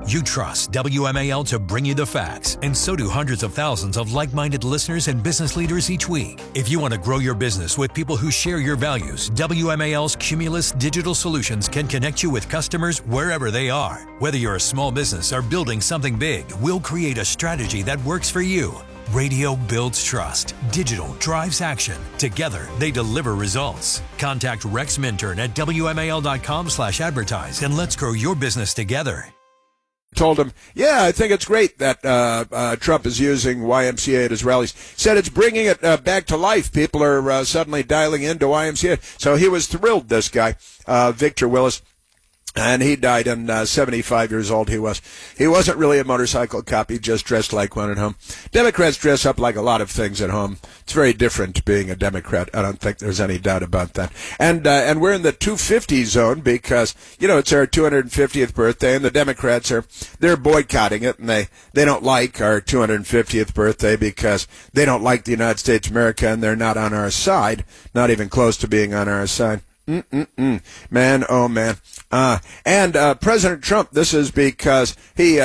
You trust WMAL to bring you the facts, and so do hundreds of thousands of like-minded listeners and business leaders each week. If you want to grow your business with people who share your values, WMAL's Cumulus Digital Solutions can connect you with customers wherever they are. Whether you're a small business or building something big, we'll create a strategy that works for you. Radio builds trust. Digital drives action. Together, they deliver results. Contact Rex Minturn at WMAL.com/advertise and let's grow your business together. Told him, yeah, I think it's great that Trump is using YMCA at his rallies. Said it's bringing it back to life. People are suddenly dialing into YMCA. So he was thrilled, this guy, Victor Willis. And he died in 75 years old. He wasn't really a motorcycle cop. He just dressed like one at home. Democrats dress up like a lot of things at home. It's very different being a Democrat. I don't think there's any doubt about that. And we're in the 250 zone because, it's our 250th birthday, and the Democrats they're boycotting it, and they don't like our 250th birthday because they don't like the United States of America, and they're not on our side, not even close to being on our side. Man, oh man. And President Trump, this is because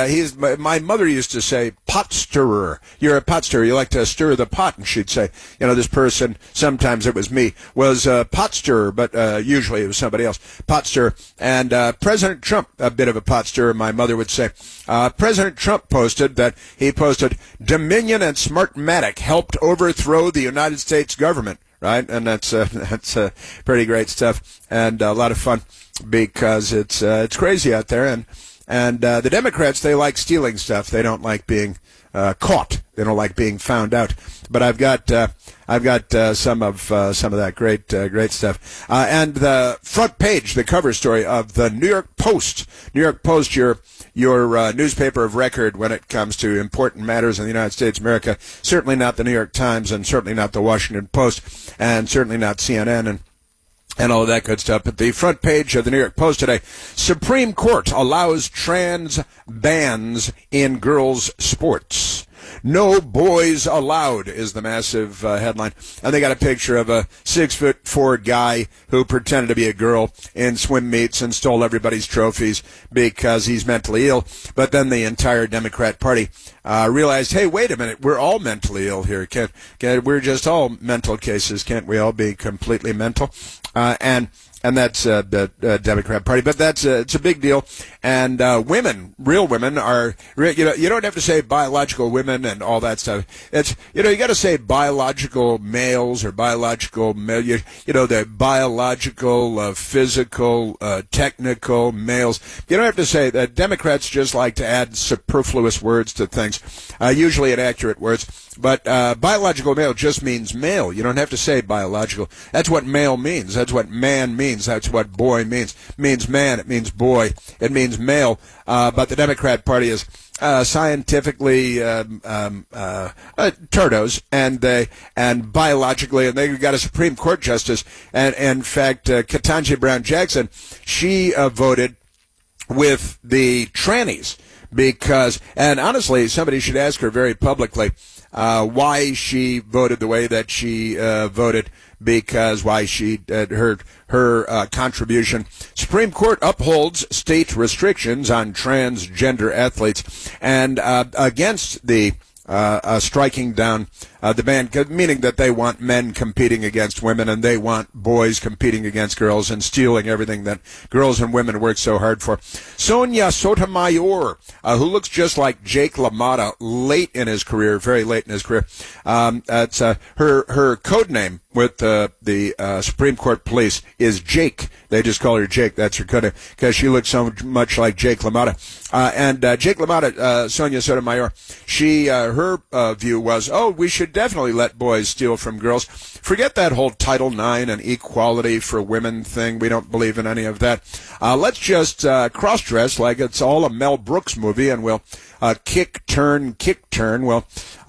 my mother used to say, pot stirrer. You're a pot stirrer. You like to stir the pot. And she'd say, this person, sometimes it was me, was a pot stirrer, but usually it was somebody else. Pot stirrer. And President Trump, a bit of a pot stirrer, my mother would say. President Trump posted, Dominion and Smartmatic helped overthrow the United States government. Right, and that's pretty great stuff, and a lot of fun because it's crazy out there, and the Democrats, they like stealing stuff. They don't like being caught. They don't like being found out. But I've got some of that great stuff, and the front page, the cover story of the New York Post. New York Post, your newspaper of record when it comes to important matters in the United States of America. Certainly not the New York Times, and certainly not the Washington Post, and certainly not CNN and all of that good stuff. But the front page of the New York Post today: Supreme Court allows trans bans in girls' sports. No boys allowed is the massive headline. And they got a picture of a 6'4" guy who pretended to be a girl in swim meets and stole everybody's trophies because he's mentally ill. But then the entire Democrat Party realized, hey, wait a minute, we're all mentally ill here. We're just all mental cases. Can't we all be completely mental? And that's the Democrat Party, but it's a big deal. And women, real women, are you don't have to say biological women and all that stuff. It's you got to say biological males or biological male. The biological, physical, technical males. You don't have to say that. Democrats just like to add superfluous words to things, usually inaccurate words. But biological male just means male. You don't have to say biological. That's what male means. That's what man means. That's what boy means. It means man. It means boy. It means male. But the Democrat Party is scientifically turdos and biologically, and they've got a Supreme Court justice. And in fact, Ketanji Brown Jackson, she voted with the trannies because, and honestly, somebody should ask her very publicly why she voted the way that she voted, because why she her contribution. Supreme Court upholds state restrictions on transgender athletes and against the striking down the ban, meaning that they want men competing against women and they want boys competing against girls and stealing everything that girls and women work so hard for. Sonia Sotomayor, who looks just like Jake LaMotta late in his career, very late in his career. That's her code name with the Supreme Court police is Jake. They just call her Jake. That's her code name because she looks so much like Jake LaMotta. And Jake LaMotta, Sonia Sotomayor, her view was, we should definitely let boys steal from girls. Forget that whole Title IX and equality for women thing. We don't believe in any of that. Let's just cross-dress like it's all a Mel Brooks movie, and we'll kick, turn. Well,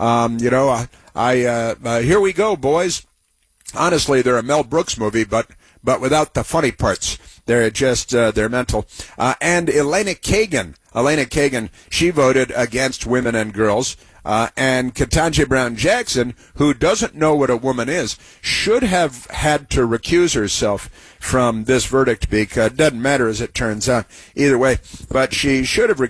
here we go, boys. Honestly, they're a Mel Brooks movie, but without the funny parts. They're just, they're mental. And Elena Kagan, she voted against women and girls. And Ketanji Brown Jackson, who doesn't know what a woman is, should have had to recuse herself from this verdict because it doesn't matter as it turns out either way. But she should have